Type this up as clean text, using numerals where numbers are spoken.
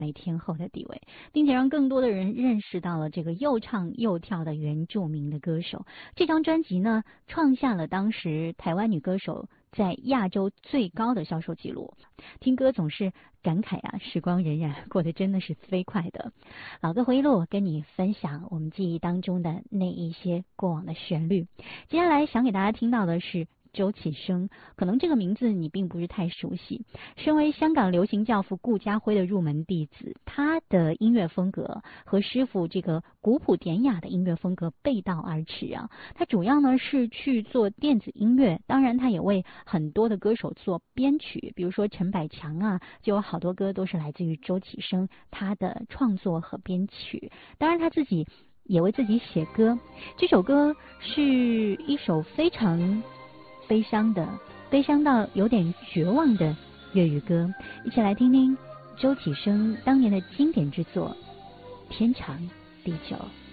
美天后的地位，并且让更多的人认识到了这个又唱又跳的原住民的歌手。这张专辑呢，创下了当时台湾女歌手在亚洲最高的销售记录。听歌总是感慨啊，时光荏苒，过得真的是飞快的。老歌回忆录跟你分享我们记忆当中的那一些过往的旋律。接下来想给大家听到的是周启生，可能这个名字你并不是太熟悉。身为香港流行教父顾嘉辉的入门弟子，他的音乐风格和师傅这个古朴典雅的音乐风格背道而驰啊。他主要呢是去做电子音乐，当然他也为很多的歌手做编曲，比如说陈百强啊，就有好多歌都是来自于周启生他的创作和编曲。当然他自己也为自己写歌，这首歌是一首非常悲伤到有点绝望的粤语歌，一起来听听周启生当年的经典之作《天长地久》。